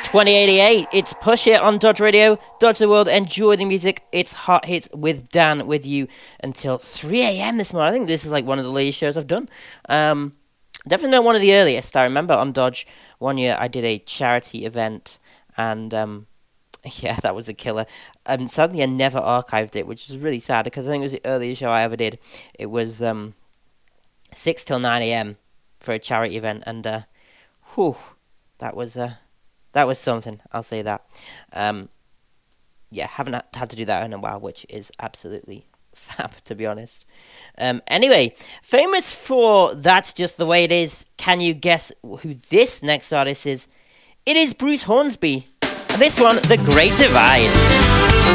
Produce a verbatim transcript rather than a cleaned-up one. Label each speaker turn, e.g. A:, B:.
A: twenty eighty-eight, it's Push It on Dodge Radio. Dodge the World, enjoy the music. It's Hot Hits with Dan with you until three a.m. this morning. I think this is like one of the latest shows I've done. Um, definitely not one of the earliest. I remember on Dodge, one year I did a charity event, and um, yeah, that was a killer. Um, sadly, I never archived it, which is really sad, because I think it was the earliest show I ever did. It was um, six till nine a.m. for a charity event, and uh, whew, that was... Uh, That was something, I'll say that. Um, yeah, haven't had to do that in a while, which is absolutely fab, to be honest. Um, anyway, famous for That's Just the Way It Is. Can you guess who this next artist is? It is Bruce Hornsby. And this one, The Great Divide.